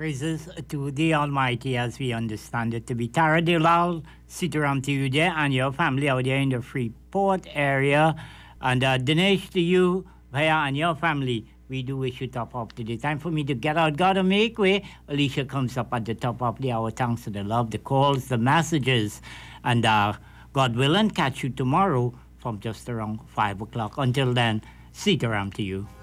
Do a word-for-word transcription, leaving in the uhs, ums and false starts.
praises to the Almighty as we understand it to be. Tara Dilal, Sitaram to you there and your family out there in the Freeport area. And uh, Dinesh to you, Bhaiya, and your family. We do wish you top up to the time for me to get out. Gotta make way. Alicia comes up at the top of the hour. Thanks for the love, the calls, the messages. And uh, God willing, catch you tomorrow from just around five o'clock. Until then, Sitaram to you.